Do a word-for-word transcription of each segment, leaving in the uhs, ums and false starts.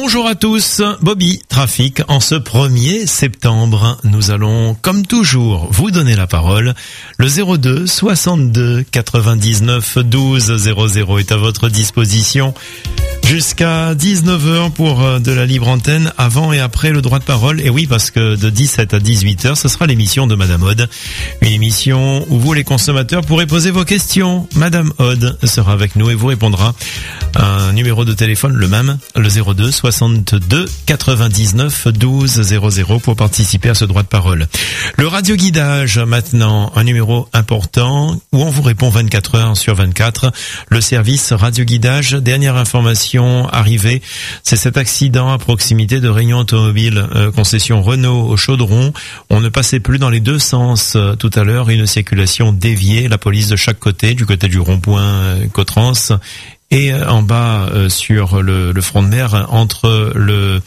Bonjour à tous, Bobby, trafic. En ce premier septembre, nous allons, comme toujours, vous donner la parole. Le zéro deux soixante-deux quatre-vingt-dix-neuf douze zéro zéro est à votre disposition jusqu'à dix-neuf heures pour de la libre antenne, avant et après le droit de parole. Et oui, parce que de dix-sept à dix-huit heures, ce sera l'émission de Madame Aude. Une émission où vous, les consommateurs, pourrez poser vos questions. Madame Aude sera avec nous et vous répondra à un numéro de téléphone, le même, le zéro deux soixante-deux quatre-vingt-dix-neuf douze zéro zéro pour participer à ce droit de parole. Le radioguidage, maintenant, un numéro important où on vous répond vingt-quatre heures sur vingt-quatre. Le service radioguidage, dernière information arrivée, c'est cet accident à proximité de Réunion Automobile, euh, concession Renault au Chaudron. On ne passait plus dans les deux sens euh, tout à l'heure, une circulation déviée, la police de chaque côté, du côté du rond-point euh, Cotrans et euh, en bas euh, sur le, le front de mer entre le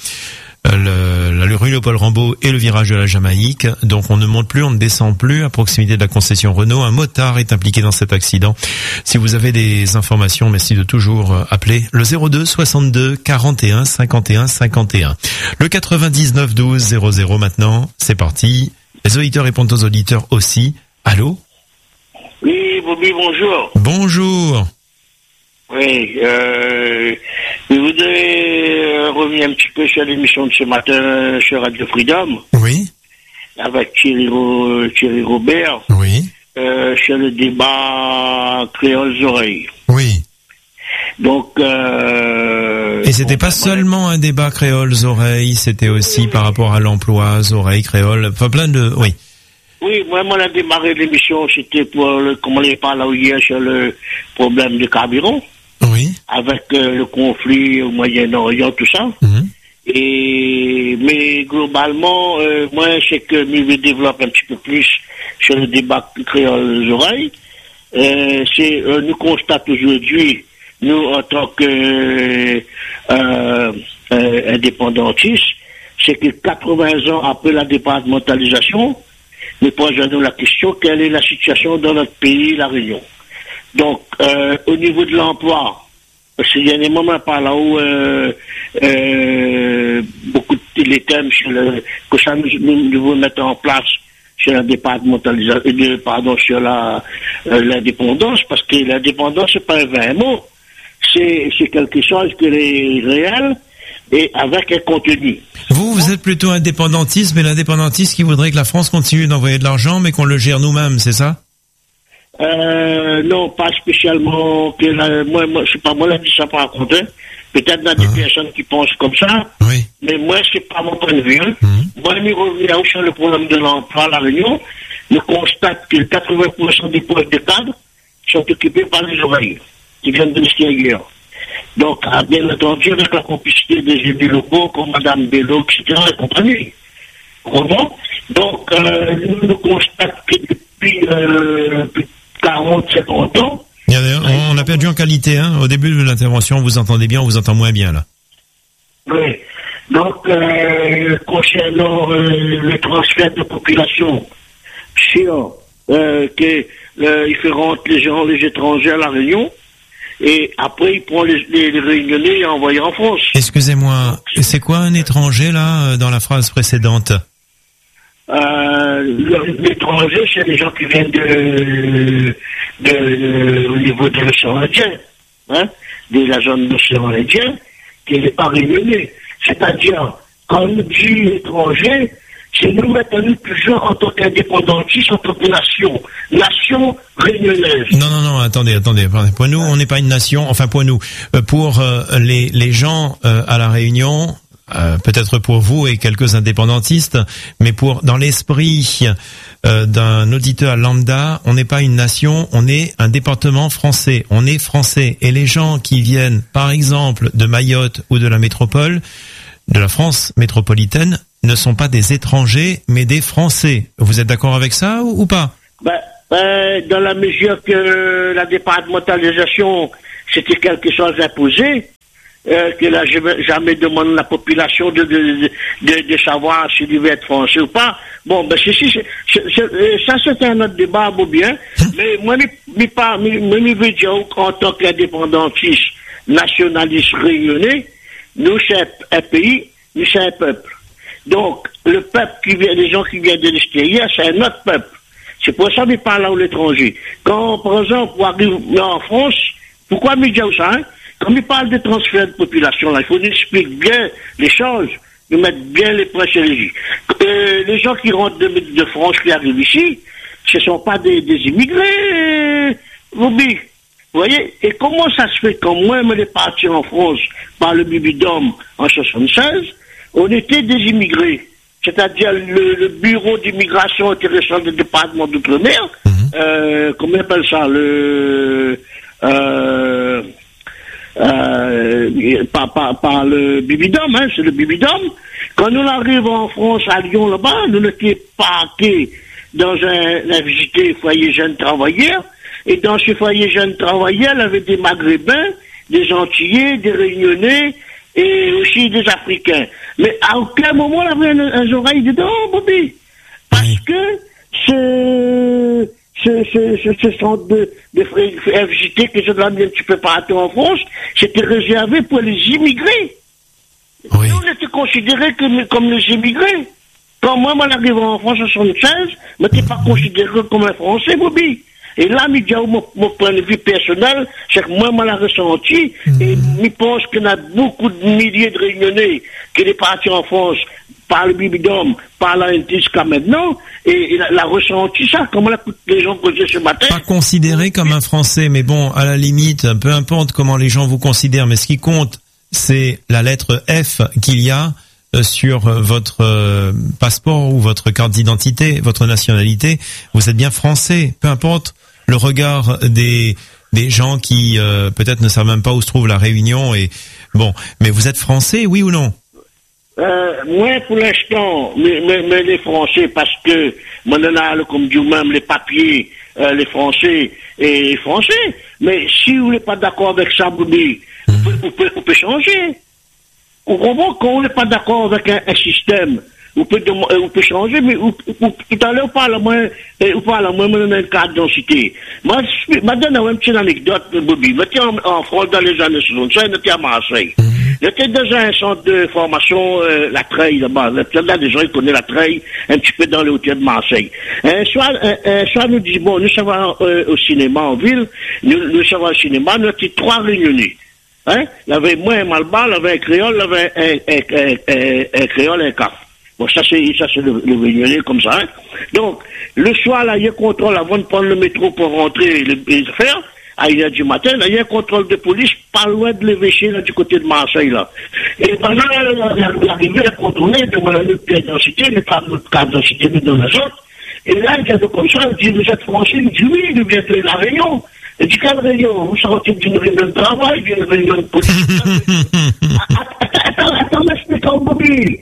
Le, la rue Léopold Rambaud et le virage de la Jamaïque. Donc on ne monte plus, on ne descend plus à proximité de la concession Renault. Un motard est impliqué dans cet accident. Si vous avez des informations, merci de toujours appeler le zéro deux soixante-deux quarante et un cinquante et un cinquante et un. Le quatre-vingt-dix-neuf douze zéro zéro maintenant, c'est parti. Les auditeurs répondent aux auditeurs aussi. Allô? Oui, Bobby, bonjour. Bonjour. Oui, euh, je voudrais euh, revenir un petit peu sur l'émission de ce matin sur Radio Freedom. Oui. Avec Thierry, Thierry Robert. Oui. Euh, sur le débat créoles oreilles. Oui. Donc, euh, et c'était bon, pas seulement un débat créoles oreilles, c'était aussi par rapport à l'emploi, oreilles, créoles, enfin plein de, oui. Oui, moi, on a démarré l'émission, c'était pour, le, comme on l'a parlé hier, sur le problème du carburant. Oui. Avec euh, le conflit au Moyen-Orient, tout ça. Mm-hmm. Et, mais globalement, euh, moi, c'est que je développe un petit peu plus sur le débat créole oreilles. Euh, c'est, euh, nous constatons aujourd'hui, nous, en tant que, euh, euh, indépendantistes, c'est que quatre-vingts ans après la départementalisation, nous posons la question, quelle est la situation dans notre pays, la Réunion? Donc, euh, au niveau de l'emploi, parce qu'il y a des moments par là où euh, euh, beaucoup de les thèmes sur le, que ça nous, nous devons mettre en place sur la départementalisation, euh, pardon, sur la euh, l'indépendance, parce que l'indépendance, c'est pas un vain mot, c'est, c'est quelque chose qui est réel et avec un contenu. Vous, vous êtes plutôt indépendantiste, mais l'indépendantiste qui voudrait que la France continue d'envoyer de l'argent, mais qu'on le gère nous-mêmes, c'est ça? Euh, non, pas spécialement. Que la, moi, moi, c'est pas moi là qui ça par contre. Hein. Peut-être dans des ah. personnes qui pensent comme ça. Oui. Mais moi, c'est pas mon point de vue. Hein. Mm-hmm. Moi, nous revenons sur le problème de l'emploi à La Réunion. Nous constatons que quatre-vingts pour cent des postes de cadres sont occupés par les oreilles qui viennent de l'extérieur. Donc, bien entendu, avec la complicité des élus locaux, comme Madame Bello, et cetera, et compagnie. Comment? Donc, euh, nous, nous constatons que depuis, euh, depuis quarante, cinquante ans. On a perdu en qualité, hein. Au début de l'intervention, vous entendez bien, on vous entend moins bien, là. Oui. Donc, euh, concernant euh, le transfert de population sur euh, que euh, il fait rentrer les gens, les étrangers à La Réunion, et après il prend les, les, les réunionnais et envoie en France. Excusez-moi, c'est quoi un étranger, là, dans la phrase précédente? Euh, l'étranger, c'est les gens qui viennent de, de, de au niveau de l'océan Indien, hein, de la zone de l'océan Indien, qui n'est pas réunionnée. C'est-à-dire, quand on dit étranger, c'est nous maintenant toujours en tant qu'indépendantistes, en tant que nation, nation réunionnaise. Non, non, non, attendez, attendez. Pour nous, on n'est pas une nation, enfin pour nous, pour euh, les, les gens euh, à La Réunion, Euh, peut-être pour vous et quelques indépendantistes, mais pour dans l'esprit euh, d'un auditeur lambda, on n'est pas une nation, on est un département français, on est français. Et les gens qui viennent, par exemple, de Mayotte ou de la métropole, de la France métropolitaine, ne sont pas des étrangers, mais des Français. Vous êtes d'accord avec ça ou, ou pas? Ben, ben, dans la mesure que la départementalisation, c'était quelque chose d'imposé, Euh, que là, je jamais demande à la population de, de, de, de savoir s'il devait être français ou pas. Bon, ben, c'est, c'est, c'est, c'est, ça, c'est un autre débat, beau bien. Mais moi, je pas, je veux dire, en tant qu'indépendantiste, nationaliste réunionnais, nous sommes un pays, nous sommes un peuple. Donc, le peuple qui vient, les gens qui viennent de l'extérieur, c'est un autre peuple. C'est pour ça qu'ils parlent à l'étranger. Quand, par exemple, pour arriver en France, pourquoi ils disent ça, hein? Quand ils parlent de transfert de population, là, il faut nous expliquer bien les choses, nous mettre bien les points sur les i. Euh, les gens qui rentrent de, de France, qui arrivent ici, ce ne sont pas des, des immigrés, Bobby. Vous voyez? Et comment ça se fait quand moi, je suis parti en France par le Bibidome en soixante-seize, on était des immigrés. C'est-à-dire le, le bureau d'immigration intéressant du département d'outre-mer, mmh. euh, comment on appelle ça, le, euh, euh, par, par, par le Bibidome, hein, c'est le Bibidome. Quand nous arrivons en France, à Lyon, là-bas, nous étions parqués dans un, un visité foyer jeunes travailleurs, et dans ce foyer jeunes travailleurs, il y avait des Maghrébins, des Antillais, des Réunionnais, et aussi des Africains. Mais à aucun moment, il y avait un, un oreille dedans, Bobby. Parce que ce, ce, ce, ce, ce centre de, de F J T que je dois dire un petit peu partout en France, c'était réservé pour les immigrés. Oui. Nous, on était considérés comme, comme les immigrés. Quand moi, moi, arrivant en France en soixante-seize, je n'étais pas considéré comme un Français, Bobby. Et là, mon, mon point de vue personnel, c'est que moi, moi, l'ai ressenti, mmh. et je pense qu'il y a beaucoup de milliers de Réunionnais qui sont partis en France par le Bibidome, par la N T jusqu'à maintenant, et il a ressenti ça, comme les gens causaient ce matin. Pas considéré comme un Français, mais bon, à la limite, peu importe comment les gens vous considèrent, mais ce qui compte, c'est la lettre F qu'il y a sur votre euh, passeport ou votre carte d'identité, votre nationalité. Vous êtes bien français, peu importe le regard des des gens qui euh, peut-être ne savent même pas où se trouve la Réunion. Et bon, mais vous êtes français, oui ou non? Euh, moi, pour l'instant, mais, mais, mais les Français, parce que moi, on a, comme dit même, les papiers, euh, les Français et les Français. Mais si vous n'êtes pas d'accord avec ça, vous dites, mmh. vous, vous, pouvez, vous pouvez changer. On comprend qu'on n'est pas d'accord avec un, un système. Vous pouvez, vous pouvez changer, mais vous, vous, tout à l'heure, vous parlez à moi, vous parlez à moi, moi, une carte d'identité. Moi, je donne une petite anecdote, Bobby. J'étais en, en France dans les années soixante-cinq, j'étais à Marseille. J'étais dans un centre de formation, euh, la Treille, là-bas. Là, des gens, ils connaissent la Treille, un petit peu dans les hôtels de Marseille. Un soir, un, un soir, nous disons, bon, nous sommes euh, au cinéma en ville, nous, nous sommes au cinéma, nous étions trois réunionnais. Hein? Il y avait moi un Malbar, il y avait un créole, il y avait un, un, un, un, un créole et un caf. Bon, ça c'est, ça c'est le, le réunionnais comme ça, hein? Donc, le soir, là, il y a un contrôle avant de prendre le métro pour rentrer les, les affaires, à une heure du matin, là, il y a un contrôle de police pas loin de l'évêché, là, du côté de Marseille, là. Et pendant l'arrivée, la contrôler, demande notre pièce d'identité, mais pas notre carte d'identité, mais dans la zone. Et là, il y a de comme ça, il dit, vous êtes français? Il dit, oui, il vient de la Réunion. Il dit, quelle réunion? Vous sortez d'une réunion de travail, d'une réunion de police. Attends, attends, m'explique en mobile.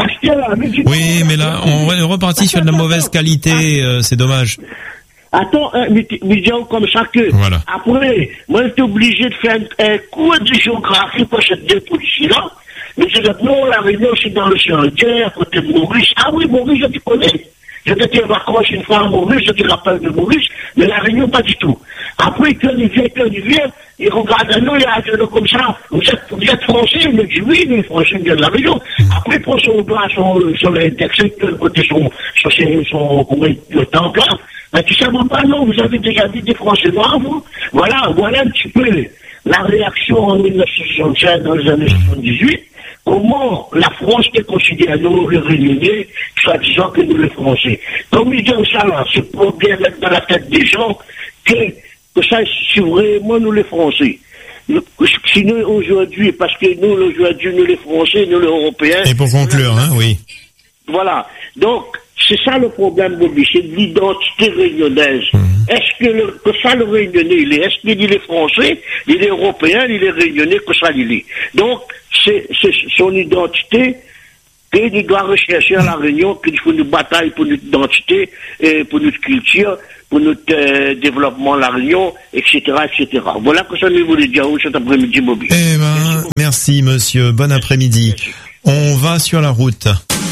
Oui, mais là, on est reparti sur de la mauvaise qualité, euh, c'est dommage. Attends, euh, mais, mais disons comme ça que, voilà. Après, moi, j'étais obligé de faire un, un cours de géographie pour ces deux policiers-là. Mais je dis, non, la Réunion, c'est dans le Saint-Dieu, à côté de Maurice. Ah oui, Maurice, je te connais. J'étais en vacances une fois à Maurice, je te rappelle de Maurice, mais la Réunion, pas du tout. Après, quand il vient, quand il vient, il regarde à nous, il a dit comme ça, vous êtes, vous êtes français? Il me dit oui, mais français vient de la Réunion. Après, il prend son doigt sur, sur l'index, côté son, sur son, son, comment, le temple là. Ben, tu sais, pas, non, vous avez déjà dit des Français noirs, vous? Voilà, voilà un petit peu la réaction en mille neuf cent soixante-cinq, dans les années soixante-dix-huit. Comment la France est considérée, nous, les Réunionnais, soit disant que nous, les Français. Comme ils disent ça, là, c'est pour bien mettre dans la tête des gens que, que ça, c'est vraiment nous, les Français. Sinon, aujourd'hui, parce que nous, aujourd'hui, nous, les Français, nous, les Européens. Et pour conclure, hein, oui. Voilà. Donc, c'est ça le problème, Bobby, c'est l'identité réunionnaise. Mmh. Est-ce que, le, que ça, le réunionnais, il est? Est-ce qu'il est français, il est européen, il est réunionnais, que ça, il est? Donc, c'est, c'est son identité qu'il doit rechercher à la Réunion, qu'il faut une bataille pour notre identité, et pour notre culture, pour notre euh, développement à la Réunion, et cetera, et cetera. Voilà que ça nous voulait dire cet après-midi, Bobby. Eh ben, merci, merci monsieur. Bon après-midi. Merci. On va sur la route.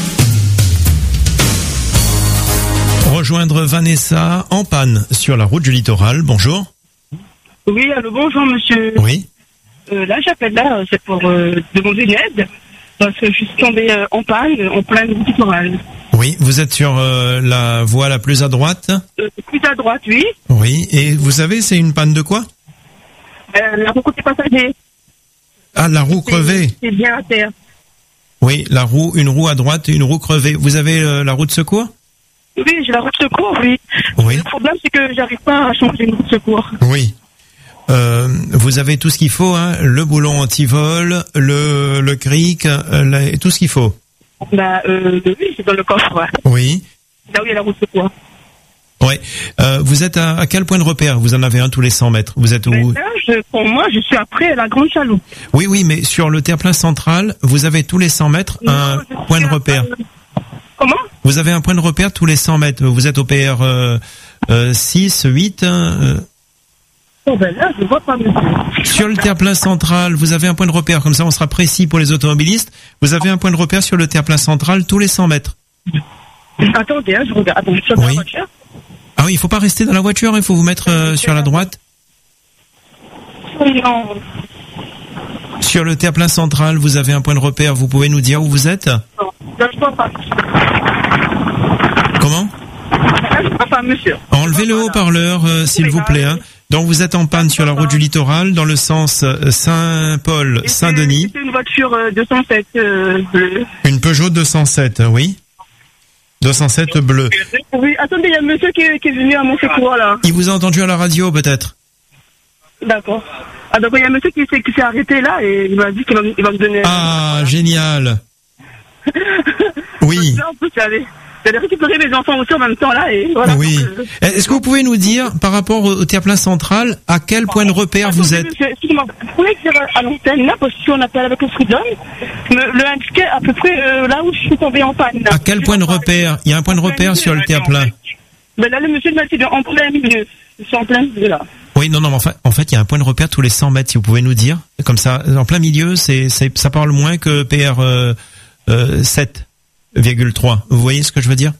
Rejoindre Vanessa en panne sur la route du littoral. Bonjour. Oui, allô, bonjour monsieur. Oui. euh, là, j'appelle là, c'est pour euh, demander une aide, parce que je suis tombée euh, en panne, en pleine route littorale. Oui, vous êtes sur euh, la voie la plus à droite? Euh, plus à droite, oui. Oui, et vous savez, c'est une panne de quoi? Euh, la roue côté passager. Ah, la roue crevée. C'est bien à terre. Oui, la roue, une roue à droite, une roue crevée. Vous avez euh, la roue de secours? Oui, j'ai la roue de secours, oui. Oui. Le problème, c'est que j'arrive pas à changer une roue de secours. Oui. Euh, vous avez tout ce qu'il faut, hein, le boulon anti-vol, le, le cric, euh, la- tout ce qu'il faut. Bah, euh, oui, c'est dans le coffre, ouais. Oui. Là où il y a la roue de secours. Oui. Euh, vous êtes à, à quel point de repère? Vous en avez un tous les cent mètres. Vous êtes où? Mais là, je, pour moi, je suis après la Grande Chaloupe. Oui, oui, mais sur le terre-plein central, vous avez tous les cent mètres un Non, je point de suis à- repère. euh, Comment? Vous avez un point de repère tous les cent mètres. Vous êtes au P R euh, euh, six, huit. Euh, Oh, ben là, je vois pas, monsieur. sur le terre-plein central, vous avez un point de repère. Comme ça, on sera précis pour les automobilistes. Vous avez un point de repère sur le terre-plein central tous les cent mètres. Attendez, hein, je regarde. Attends, je suis dans Oui. la voiture. Ah oui, il faut pas rester dans la voiture. Il faut vous mettre euh, sur la droite. Non. Sur le terre-plein central, vous avez un point de repère. Vous pouvez nous dire où vous êtes? Non, là, je vois pas. Comment? Là, je vois pas, monsieur. Enlevez le haut-parleur, euh, s'il vous plaît. Hein. Donc vous êtes en panne sur la route du littoral, dans le sens euh, Saint-Paul, Et Saint-Denis. C'est une voiture euh, deux cent sept euh, bleue. Une Peugeot deux cent sept, oui. deux cent sept bleu. Oui, attendez, il y a un monsieur qui, est- qui est venu à mon secours, là. Il vous a entendu à la radio, peut-être? D'accord. Ah, donc il y a un monsieur qui s'est, qui s'est arrêté là et il m'a dit qu'il va, il va me donner. Ah, génial. Oui. En plus, j'allais, j'allais récupérer mes enfants aussi en même temps là et voilà. Oui. Donc, euh, Est-ce que vous pouvez nous dire, par rapport au terre-plein central, à quel point de repère vous attendez, êtes? monsieur, excusez-moi, vous pouvez dire à l'antenne là, parce que si on appelle avec le Freedom, me, le indiquer à peu près euh, là où je suis tombée en panne. Là. À quel point de repère? Il y a un point de repère sur le terre-plein. Ben là, le monsieur m'a dit en plein milieu. Je suis en plein milieu là. Oui, non, non, mais enfin, en fait, il y a un point de repère tous les cent mètres, si vous pouvez nous dire. Comme ça, en plein milieu, c'est, c'est ça parle moins que P R euh, euh, sept virgule trois. Vous voyez ce que je veux dire?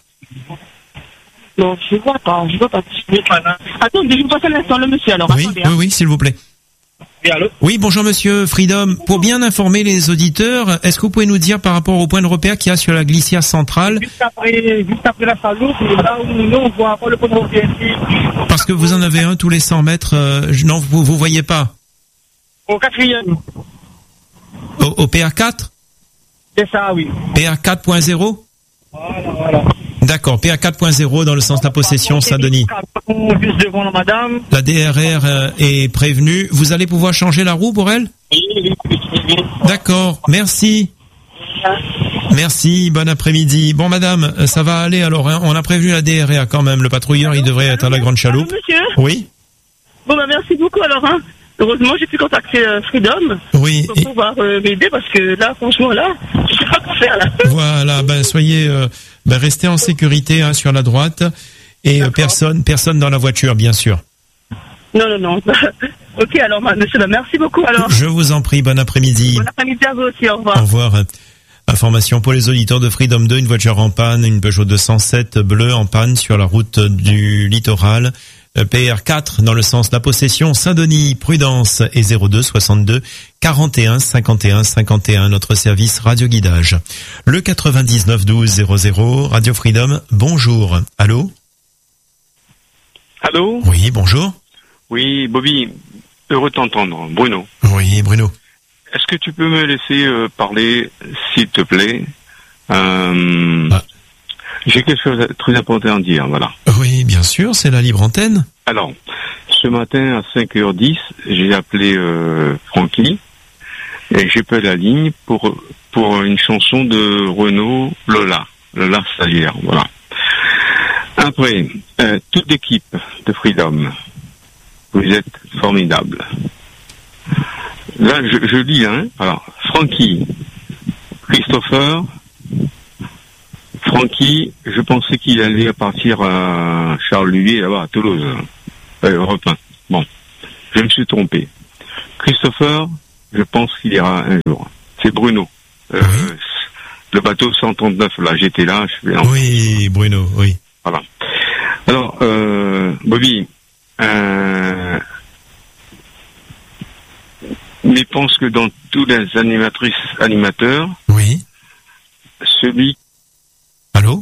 Non, je vois pas, je vois pas. Attendez, je vous passe un instant le monsieur alors. Oui, Attendez, oui, hein. oui, s'il vous plaît. Oui, allô? Oui, bonjour monsieur Freedom. Pour bien informer les auditeurs, est-ce que vous pouvez nous dire par rapport au point de repère qu'il y a sur la glissière centrale? Juste après, juste après la chaloupe, là où nous on voit encore le point de repère ici. Parce que vous en avez un tous les cent mètres. Euh, je- non, vous vous voyez pas. Au quatrième. Au, au P R quatre? C'est ça, oui. P R quatre point zéro? Voilà, voilà. D'accord, P R quatre point zéro dans le sens de la possession Saint-Denis. Juste devant la madame. La D R R euh, est prévenue. Vous allez pouvoir changer la roue pour elle? Oui, oui, oui, oui. D'accord, merci. Merci, bon après-midi. Bon madame, euh, ça va aller alors, hein. On a prévenu la D R R quand même. Le patrouilleur, il devrait être à la Grande Chaloupe. Allô, monsieur? Oui? Bon, bah, merci beaucoup alors, hein. Heureusement, j'ai pu contacter euh, Freedom Oui. pour Et- pouvoir euh, m'aider parce que là, franchement, là, je sais pas quoi faire là. Voilà, ben soyez, euh, ben restez en sécurité hein, sur la droite et euh, personne, personne dans la voiture, bien sûr. Non, non, non. Ok, alors, ma- monsieur, bah, merci beaucoup alors. Je vous en prie, bon après-midi. Bon après-midi à vous aussi, au revoir. Au revoir. Information pour les auditeurs de Freedom deux, une voiture en panne, une Peugeot deux cent sept bleue en panne sur la route du littoral. P R quatre dans le sens de la possession Saint-Denis, Prudence et zéro deux soixante-deux quarante et un cinquante et un cinquante et un, notre service radio guidage. Le quatre-vingt-dix-neuf douze zéro zéro, Radio Freedom, bonjour. Allô? Allô? Oui, bonjour. Oui, Bobby, heureux de t'entendre. Bruno, Oui, Bruno. est-ce que tu peux me laisser euh, parler, s'il te plaît? euh, Ah. J'ai quelque chose de très important à dire, voilà. Oui, bien sûr, c'est la libre antenne. Alors, ce matin à cinq heures dix, j'ai appelé euh, Francky et j'ai pris la ligne pour pour une chanson de Renaud, Lola, Lola Salière, voilà. Après, euh, toute l'équipe de Freedom, vous êtes formidables. Là, je, je lis, hein. Alors, Francky, Christopher, Francky, je pensais qu'il allait partir à Charles-Louis, là-bas, à Toulouse. Euh, Europe un. Bon, je me suis trompé. Christopher, je pense qu'il ira un jour. C'est Bruno. Euh, Oui. Le bateau cent trente-neuf, là, j'étais là, je fais... Oui, Bruno, oui. Voilà. Alors, euh, Bobby, euh, mais pense que dans tous les animatrices, animateurs, oui. celui... Allô?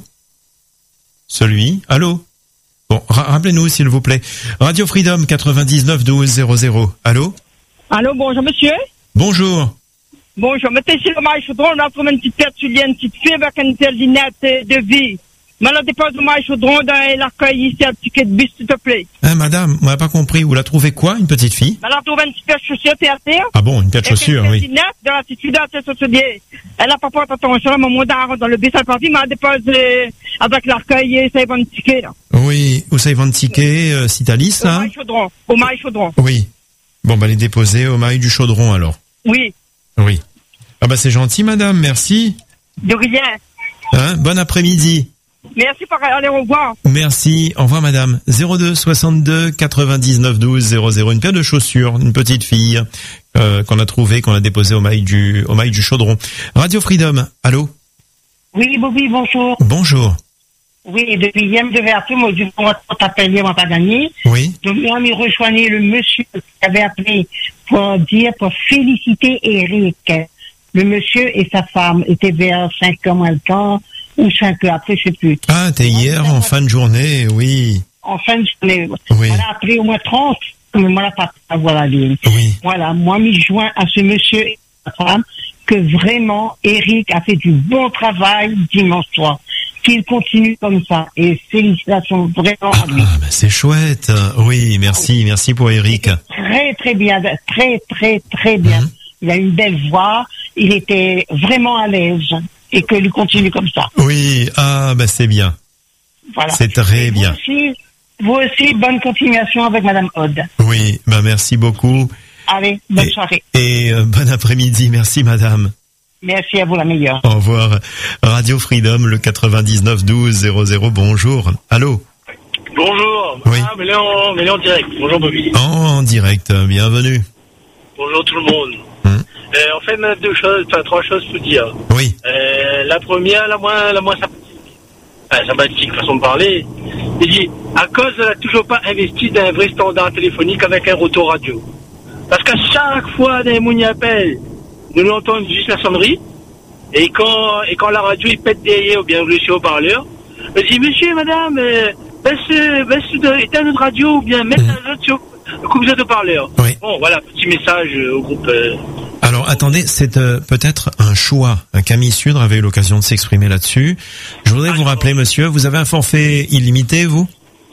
Celui? Allô? Bon, ra- rappelez-nous s'il vous plaît. Radio Freedom quatre-vingt-dix-neuf douze zéro zéro. Allô? Allô, bonjour monsieur. Bonjour. Bonjour, mettez sur le maïs chaudron, on a trouvé une petite tête sur une petite fille avec une telle lunette de vie. Maintenant, dépose le maïs chaudron dans l'accueil ici, un ticket de bus, s'il te plaît. Hein, madame, on n'a pas compris. Vous la trouvez quoi, une petite fille? Maintenant, on a trouvé une petite paire de chaussures, t'es à terre. Ah bon, une paire de chaussures, Une oui. lunette dans l'attitude, c'est ce dit. Elle n'a pas porté attention, à un moment donné, dans le bus, elle est partie, mais elle dépose euh, avec l'accueil et ça y va un ticket, là. Oui, où ça, ils vendent ticket, euh, Citalis, Au là? maïs chaudron, au maïs chaudron. Oui. Bon, bah, les déposer au mail du chaudron, alors. Oui, Oui. Ah bah, c'est gentil, madame, merci. de rien. Hein, bon après-midi. Merci, par allez, au revoir. Merci. Au revoir, madame. zéro deux soixante-deux quatre-vingt-dix-neuf douze zéro zéro. Une paire de chaussures, une petite fille, euh, qu'on a trouvée, qu'on a déposée au mail du, au mail du chaudron. Radio Freedom. Allô? Oui, Bobby, bonjour. Bonjour. Oui, depuis hier, je devais appeler, moi, je vais t'appeler, on va pas gagner. Oui. Donc, moi, je rejoignais le monsieur qui avait appelé pour dire, pour féliciter Eric. Le monsieur et sa femme étaient vers cinq heures moins le temps, ou cinq heures après, je sais plus. Ah, t'es hier, en fin de journée, oui. En fin de journée. Oui. On a appelé au moins trente, mais moi, pas avoir la ligne. Oui. Voilà, moi, m'y joins à ce monsieur et sa femme, que vraiment, Eric a fait du bon travail dimanche soir. Qu'il continue comme ça. Et félicitations vraiment à lui. Ah, bah, c'est chouette. Oui, merci, merci pour Eric. Très, très bien. Très, très, très bien. Mhm. Il a une belle voix. Il était vraiment à l'aise. Et que lui continue comme ça. Oui, ah, bah, c'est bien. Voilà. C'est très Et vous bien. aussi, vous aussi, bonne continuation avec Madame Aude. Oui, bah, merci beaucoup. Allez, bonne Et- soirée. Et euh, bon après-midi. Merci, madame. Merci à vous, la meilleure. Au revoir. Radio Freedom, le quatre-vingt-dix-neuf douze zéro zéro. Bonjour. Allô? Bonjour. Oui. Ah, mais là, en, mais là en direct. Bonjour Bobby. En direct, bienvenue. Bonjour tout le monde. Hum. Euh, en fait, on a deux choses, enfin trois choses pour dire. Oui. Euh, la première, la moins, la moins sympathique, enfin, sympathique façon de parler. Il dit, à cause elle n'a toujours pas investi dans un vrai standard téléphonique avec un rotor radio. Parce qu'à chaque fois, des gens y appellent, nous l'entendons juste la sonnerie. Et quand, et quand la radio il pète derrière ou bien le haut-parleur, elle dit, monsieur, madame, euh, baisse, baisse de, éteins notre radio ou bien mettre Mhm. un autre sur le coup de haut-parleur. Oui. Bon, voilà, petit message euh, au groupe. Euh, Alors, attendez, c'est euh, peut-être un choix. Camille Sudre avait eu l'occasion de s'exprimer là-dessus. Je voudrais vous rappeler, monsieur, vous avez un forfait illimité, vous?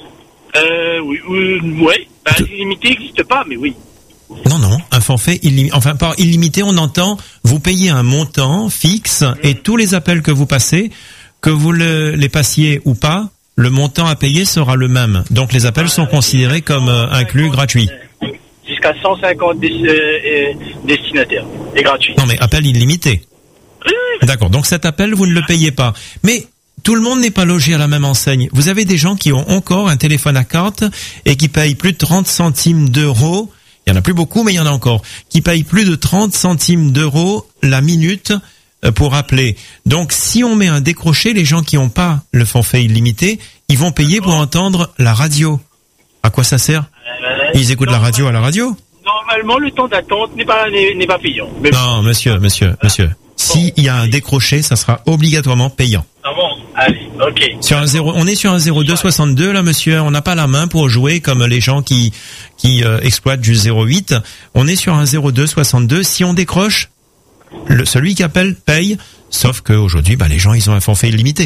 euh, oui, oui, ouais. Ben, illimité n'existe pas, mais oui. Non, non, un forfait illimité. Enfin, par illimité, on entend, vous payez un montant fixe et tous les appels que vous passez, que vous le, les passiez ou pas, le montant à payer sera le même. Donc, les appels sont considérés comme euh, inclus, gratuits. Jusqu'à cent cinquante des, euh, euh, destinataires. Et gratuit. Non, mais appel illimité. Oui, oui, D'accord, donc cet appel, vous ne le payez pas. Mais tout le monde n'est pas logé à la même enseigne. Vous avez des gens qui ont encore un téléphone à carte et qui payent plus de trente centimes d'euros. Il y en a plus beaucoup, mais il y en a encore. Qui payent plus de trente centimes d'euros la minute euh, pour appeler. Donc, si on met un décroché, les gens qui n'ont pas le forfait illimité, ils vont payer pour entendre la radio. À quoi ça sert? Euh, Ils écoutent la radio à la radio? Normalement, le temps d'attente n'est pas, n'est, n'est pas payant. Mais Non, monsieur, monsieur, monsieur. S'il y a un décroché, ça sera obligatoirement payant. Ah bon? Allez, ok. Sur un zéro, on est sur un zéro deux soixante-deux là, monsieur. On n'a pas la main pour jouer comme les gens qui qui euh, exploitent du zéro huit. On est sur un zéro deux soixante-deux. Si on décroche, le, celui qui appelle paye. Sauf que aujourd'hui, bah, les gens, ils ont un forfait illimité.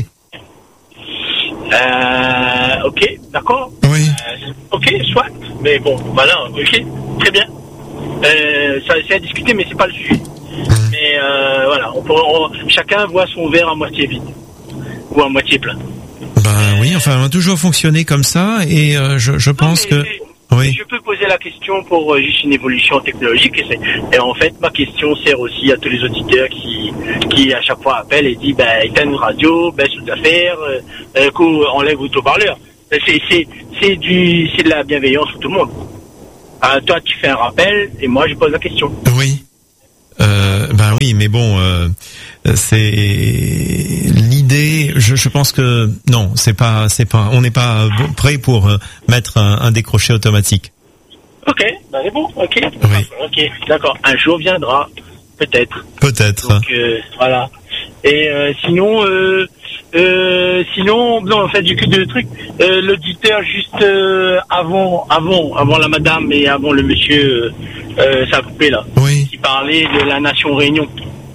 Euh, ok, d'accord. Oui. Euh, ok, soit. Mais bon, voilà, ok, très bien. Euh, ça, c'est à discuter, mais c'est pas le sujet. Mais euh, voilà, on peut, on- chacun voit son verre à moitié vide ou à moitié plein. Ben oui. Enfin, on a toujours fonctionné comme ça, et euh, je, je pense Non, mais que c'est- oui. Je peux poser la question pour euh, juste une évolution technologique. Et, c'est- et en fait, ma question sert aussi à tous les auditeurs qui, qui à chaque fois appellent et disent, ben, éteins une radio, baisse aux affaires, euh, euh, coup, enlève l'auto-parleur. C'est, c'est, c'est du, c'est de la bienveillance pour tout le monde. Ah, toi, tu fais un rappel et moi, je pose la question. Oui. Euh, ben oui, mais bon, euh, c'est l'idée. Je, je pense que non, c'est pas, c'est pas. On n'est pas bon- prêt pour euh, mettre un, un décroché automatique. Ok. Ben, c'est bon, ok. Oui. Ok, d'accord. Un jour viendra, peut-être. Peut-être. Donc, euh, voilà. Et euh, sinon, euh, euh, sinon, non, en fait, j'ai que deux trucs. Euh, l'auditeur, juste euh, avant, avant, avant la madame et avant le monsieur, euh, ça a coupé là. Oui. Qui parlait de la nation Réunion.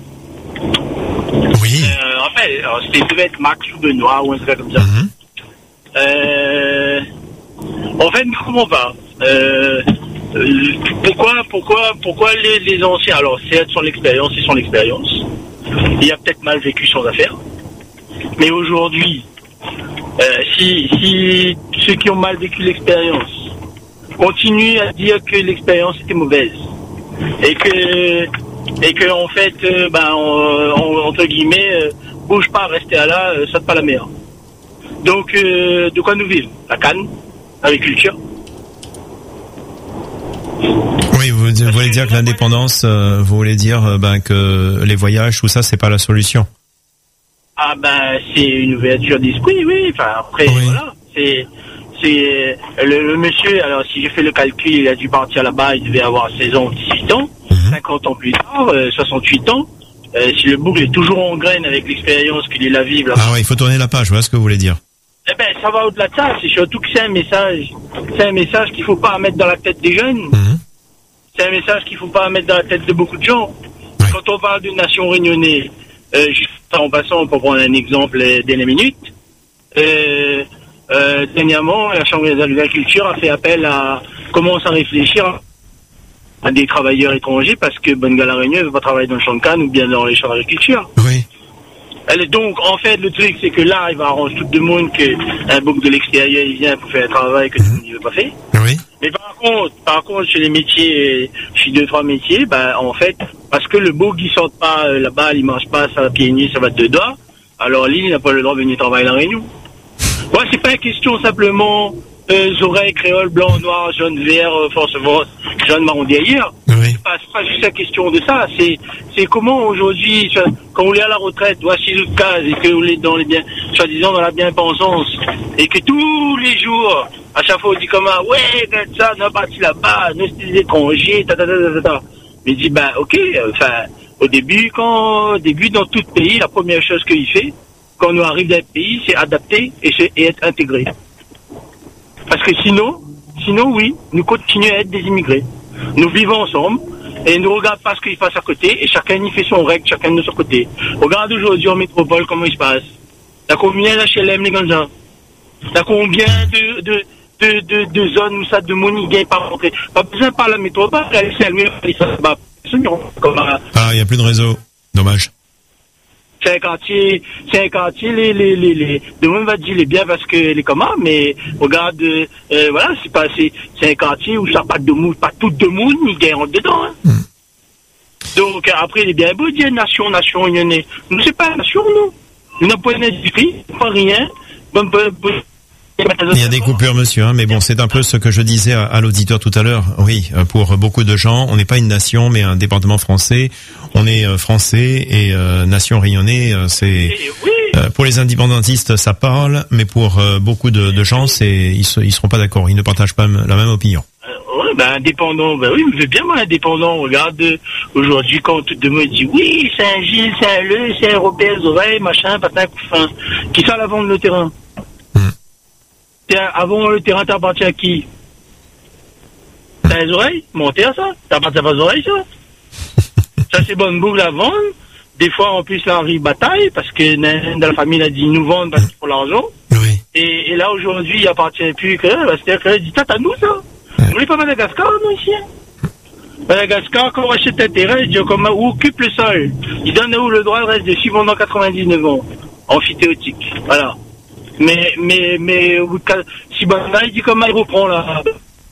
Oui. Euh, en fait, alors, c'était devait être Max ou Benoît ou un truc comme ça. Mm-hmm. Euh, en fait, comment pas euh, euh, Pourquoi, pourquoi, pourquoi les, les anciens? Alors, c'est son expérience, c'est son expérience. Il a peut-être mal vécu son affaire. Mais aujourd'hui, euh, si, si ceux qui ont mal vécu l'expérience continuent à dire que l'expérience était mauvaise et que, et que en fait, euh, ben, on, on, entre guillemets, euh, bouge pas, restez à là, euh, saute pas la mer. Donc, euh, de quoi nous vivons? La canne, l'agriculture. Oui, vous, vous voulez dire que l'indépendance, euh, vous voulez dire euh, ben, que les voyages, tout ça, c'est pas la solution. Ah ben, c'est une ouverture d'esprit, oui. Enfin, après, oui. Voilà. C'est, c'est le, le monsieur. Alors, si j'ai fait le calcul, il a dû partir là-bas. Il devait avoir seize ans, dix-huit ans, mm-hmm. cinquante ans plus tard, euh, soixante-huit ans. Euh, si le boucle est toujours en graine avec l'expérience qu'il est la vivre. Là, ah ouais, il faut tourner la page. Voilà ce que vous voulez dire. Eh ben, ça va au-delà de ça. C'est surtout que c'est un message. C'est un message qu'il faut pas mettre dans la tête des jeunes. Mm-hmm. C'est un message qu'il faut pas mettre dans la tête de beaucoup de gens. Ouais. Quand on parle d'une nation réunionnaise, euh, juste en passant, pour prendre un exemple euh, dernière minute, euh, euh, dernièrement, la Chambre d'agriculture a fait appel à, commence à réfléchir à des travailleurs étrangers parce que Bonne-Gala Réunion ne veut pas travailler dans le champ de canne ou bien dans les champs d'agriculture. Oui. Elle est donc, en fait, le truc, c'est que là, il va arranger tout le monde qu'un bouc de l'extérieur, il vient pour faire un travail que tout le monde ne veut pas faire. Oui. Mais par contre, par contre, chez les métiers, chez deux, trois métiers, ben, en fait, parce que le bouc, il sort pas euh, là-bas, il mange pas, ça pieds nus, ça va de deux doigts, alors lui, il n'a pas le droit de venir travailler à la Réunion. Moi, c'est pas une question simplement, euh, oreilles, créole, blanc, noir, jaune, vert, euh, force, force, jaune, marron derrière. Oui. C'est pas, c'est pas juste la question de ça, c'est, c'est comment aujourd'hui, quand on est à la retraite, voici le cas, et que on est dans les bien, soi-disant dans la bien-pensance, et que tous les jours, à chaque fois on dit comme ça, ouais, ça, on est parti là-bas, nous c'est des étrangers, ta ta ta ta ta. Mais il dit, ben, ok, enfin, euh, au début, quand, au début, dans tout pays, la première chose qu'il fait, quand on arrive dans un pays, c'est adapter et, c'est, et être intégré. Parce que sinon, sinon, oui, nous continuons à être des immigrés. Nous vivons ensemble et nous regardons pas ce qu'il passe à côté et chacun y fait son règle, chacun de son côté. Regarde aujourd'hui en métropole comment il se passe. T'as combien d'H L M les Ganza? T'as combien de, de, de, de, de zones où ça de money gain pas rentrer? Pas besoin par la métropole, c'est lui, ah, il n'y a plus de réseau. Dommage. C'est un quartier, c'est un quartier, les, les, les, les, de monde va dire les biens parce que les comment, mais regarde, euh, voilà, c'est pas, c'est, c'est un quartier où ça pas de monde, pas tout de monde, ni gain rentre dedans, hein. Mm. Donc, après, les biens beaux dire nation, nation, réunionnais. Nous, c'est pas la nation, nous. Nous n'avons pas d'industrie, pas rien. Bon, bon, bon. Il y a des coupures, monsieur, hein, mais bon, c'est un peu ce que je disais à, à l'auditeur tout à l'heure. Oui, pour beaucoup de gens, on n'est pas une nation, mais un département français. On est euh, français et euh, nation rayonnée, euh, c'est oui. euh, pour les indépendantistes, ça parle, mais pour euh, beaucoup de, de gens, c'est ils, se, ils seront pas d'accord, ils ne partagent pas la même opinion. Euh, ouais, ben indépendant, ben oui, je veux bien moi indépendant. Regarde, aujourd'hui quand tout le monde dit oui, c'est un Gilles, c'est un Le, c'est un Robert, oreilles, machin, patin, couffin, qui ça la vendre le terrain? Avant le terrain, t'appartiens à qui? T'as les oreilles? Monter à ça? T'appartiens pas aux oreilles, ça? Ça, c'est bonne boule à vendre. Des fois, en plus, là, on arrive bataille, parce que dans la famille, il a dit nous vendre parce qu'il faut l'argent. Oui. Et, et là, aujourd'hui, il appartient plus que, bah, c'est-à-dire que, dit, t'as nous, ça? Ouais. Vous voulez pas Madagascar, nous, ici? Madagascar, quand on achète un terrain, il dit, comme, où occupe le sol? Il donne où le droit de rester dessus pendant quatre-vingt-dix-neuf ans. Amphithéotique. Voilà. Mais, mais, mais, si Banda, il dit comment il reprend là.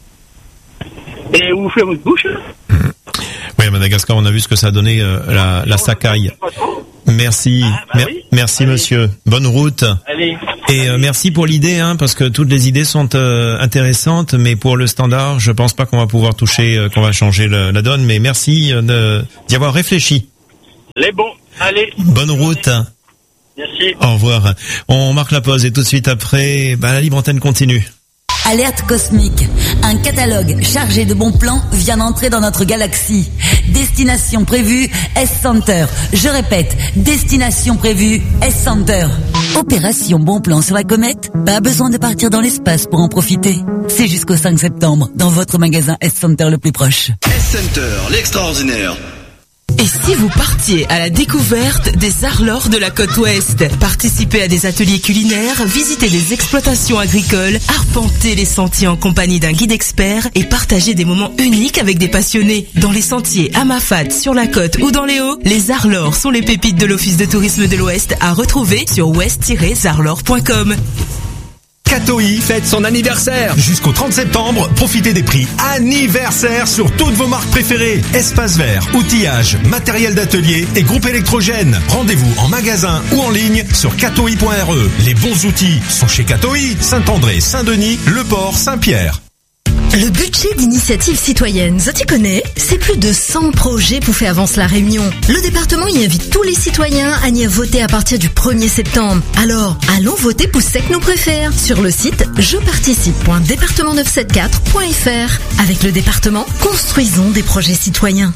Et vous faites votre bouche. Mmh. Oui, à Madagascar, on a vu ce que ça a donné, euh, la, la Sakai. Merci. Ah, bah Mer- oui. merci, Allez. monsieur. Bonne route. Allez. Et euh, merci pour l'idée, hein, parce que toutes les idées sont euh, intéressantes, mais pour le standard, je pense pas qu'on va pouvoir toucher, euh, qu'on va changer le, la donne. Mais merci euh, de, d'y avoir réfléchi. Les bons. Allez. Bonne route. Merci. Au revoir. On marque la pause et tout de suite après, bah, la libre antenne continue. Alerte cosmique. Un catalogue chargé de bons plans vient d'entrer dans notre galaxie. Destination prévue, S-Center. Je répète, destination prévue, S-Center. Opération bon plan sur la comète. Pas besoin de partir dans l'espace pour en profiter. C'est jusqu'au cinq septembre dans votre magasin S-Center le plus proche. S-Center, l'extraordinaire. Et si vous partiez à la découverte des Arlors de la côte ouest, participez à des ateliers culinaires, visitez des exploitations agricoles, arpentez les sentiers en compagnie d'un guide expert et partagez des moments uniques avec des passionnés. Dans les sentiers à Mafate, sur la côte ou dans les Hauts, les Arlors sont les pépites de l'Office de tourisme de l'Ouest à retrouver sur ouest tiret arlors point com. Katoï fête son anniversaire. Jusqu'au trente septembre, profitez des prix anniversaires sur toutes vos marques préférées. Espace vert, outillage, matériel d'atelier et groupe électrogène. Rendez-vous en magasin ou en ligne sur katoï point r e. Les bons outils sont chez Katoï, Saint-André, Saint-Denis, Le Port, Saint-Pierre. Le budget d'initiative citoyenne, ça t'y connais? C'est plus de cent projets pour faire avancer la Réunion. Le département y invite tous les citoyens à y voter à partir du premier septembre. Alors, allons voter pour ceux que nous préfèrent sur le site je participe point département neuf cent soixante-quatre point f r. Avec le département, construisons des projets citoyens.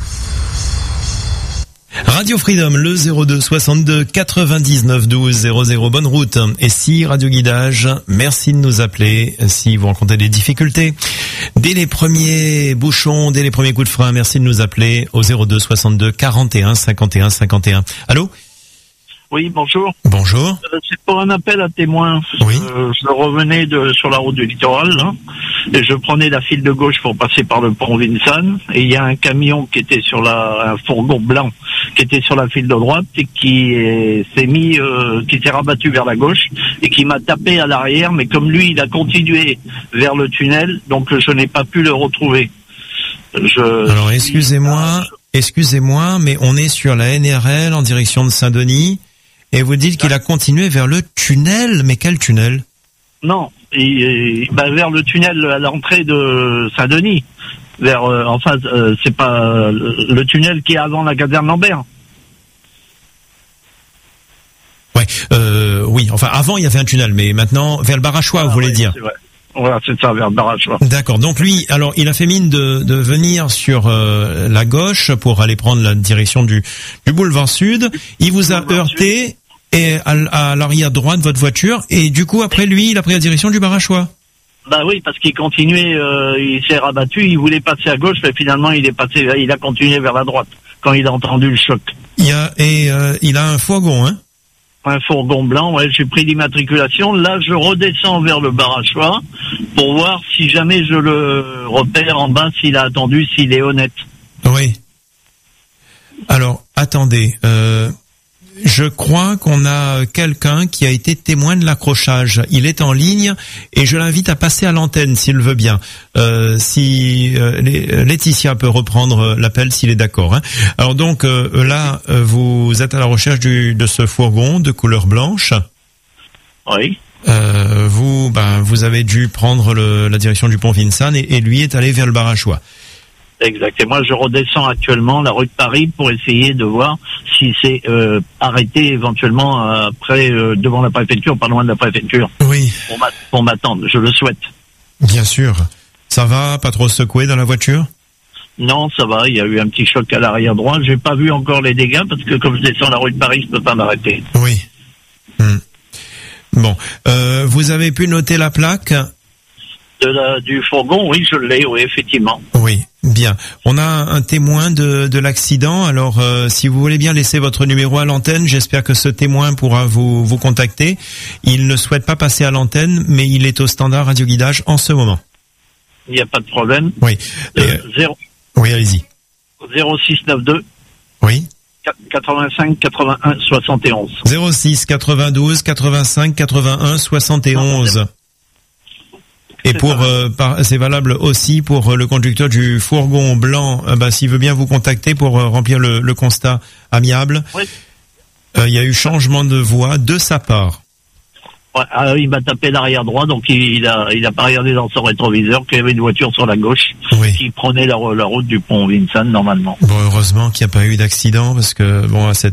Radio Freedom, le zéro deux soixante-deux quatre-vingt-dix-neuf douze zéro zéro, bonne route. Et si Radio Guidage, merci de nous appeler si vous rencontrez des difficultés. Dès les premiers bouchons, dès les premiers coups de frein, merci de nous appeler au zéro deux soixante-deux quarante et un cinquante et un cinquante et un. Allô? Oui, bonjour. Bonjour. Euh, c'est pour un appel à témoins. Oui. Euh, je revenais de sur la route du littoral, là, et je prenais la file de gauche pour passer par le pont Vincennes, et il y a un camion qui était sur la, un fourgon blanc qui était sur la file de droite et qui est, s'est mis, euh, qui s'est rabattu vers la gauche et qui m'a tapé à l'arrière, mais comme lui, il a continué vers le tunnel, donc je n'ai pas pu le retrouver. Je Alors excusez-moi, excusez-moi, mais on est sur la N R L en direction de Saint-Denis. Et vous dites qu'il a continué vers le tunnel, mais quel tunnel? Non, il, bah vers le tunnel à l'entrée de Saint-Denis, vers euh, en face, euh, c'est pas euh, le tunnel qui est avant la caserne Lambert. Ouais, euh, oui. Enfin, avant il y avait un tunnel, mais maintenant vers le Barachois, ah, vous voulez ouais, dire? C'est vrai. Voilà, c'est ça, vers le Barachois. D'accord. Donc lui, alors il a fait mine de, de venir sur euh, la gauche pour aller prendre la direction du, du boulevard Sud. Il vous a heurté. Sud. Et à, à l'arrière droite de votre voiture, et du coup après lui il a pris la direction du Barachois. Bah oui, parce qu'il continuait, euh, il s'est rabattu, il voulait passer à gauche, mais finalement il est passé, il a continué vers la droite quand il a entendu le choc. Il y a et euh, il a un fourgon, hein. Un fourgon blanc, ouais. J'ai pris l'immatriculation. Là, je redescends vers le Barachois pour voir si jamais je le repère en bas, s'il a attendu, s'il est honnête. Oui. Alors attendez. Euh... Je crois qu'on a quelqu'un qui a été témoin de l'accrochage. Il est en ligne et je l'invite à passer à l'antenne s'il veut bien. Euh, si euh, Laetitia peut reprendre l'appel s'il est d'accord. Hein. Alors donc euh, là, vous êtes à la recherche du, de ce fourgon de couleur blanche. Oui. Euh, vous, ben, vous avez dû prendre le, la direction du pont Vincennes et, et lui est allé vers le Barachois. Exact. Et moi, je redescends actuellement la rue de Paris pour essayer de voir si c'est euh, arrêté éventuellement euh, après euh, devant la préfecture, pas loin de la préfecture. Oui. Pour, m'a- pour m'attendre, je le souhaite. Bien sûr. Ça va, pas trop secoué dans la voiture? Non, ça va. Il y a eu un petit choc à l'arrière droit. J'ai pas vu encore les dégâts parce que comme je descends la rue de Paris, je peux pas m'arrêter. Oui. Hmm. Bon, euh, vous avez pu noter la plaque? De la, du fourgon, oui, je l'ai, oui, effectivement. Oui, bien. On a un témoin de, de l'accident. Alors, euh, si vous voulez bien laisser votre numéro à l'antenne, j'espère que ce témoin pourra vous, vous contacter. Il ne souhaite pas passer à l'antenne, mais il est au standard Radio Guidage en ce moment. Il n'y a pas de problème. Oui. Euh, zéro, oui, allez-y. zéro six neuf-deux. Oui. quatre-vingt-cinq quatre-vingt-un soixante et onze. zéro six quatre-vingt-douze quatre-vingt-cinq quatre-vingt-un soixante et onze. Et pour euh, par, c'est valable aussi pour euh, le conducteur du fourgon blanc. Euh, bah, s'il veut bien vous contacter pour euh, remplir le, le constat amiable. Oui. Euh, il y a eu changement de voie de sa part. Ouais, alors il m'a tapé l'arrière droit, donc il, il a il a pas regardé dans son rétroviseur qu'il y avait une voiture sur la gauche oui. qui prenait la, la route du pont Vincennes normalement. Bon, heureusement qu'il n'y a pas eu d'accident parce que bon à cette